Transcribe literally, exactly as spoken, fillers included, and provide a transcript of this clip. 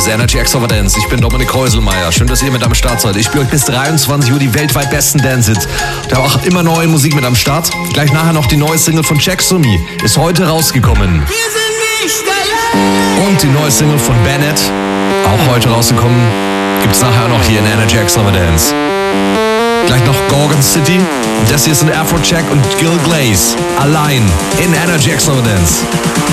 ist Energy Extravagance. Ich bin Dominik Häuselmeier. Schön, dass ihr mit am Start seid. Ich spiele euch bis dreiundzwanzig Uhr die weltweit besten Dance-Hits. Da auch immer neue Musik mit am Start. Gleich nachher noch die neue Single von Checks to Me. Ist heute rausgekommen. Und die neue Single von Bennett, auch heute rausgekommen, gibt's nachher noch hier in Energy Extravagance. Gleich noch Gorgon City. Und das hier sind Afrojack und Gil Glaze. Allein in Energy Extravagance.